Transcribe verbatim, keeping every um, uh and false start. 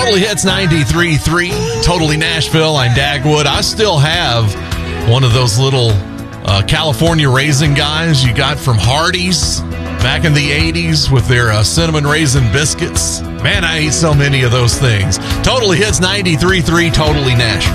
Totally Hits ninety-three point three, Totally Nashville. I'm Dagwood. I still have one of those little uh, California raisin guys you got from Hardee's back in the eighties with their uh, cinnamon raisin biscuits. Man, I ate so many of those things. Totally Hits ninety-three point three, Totally Nashville.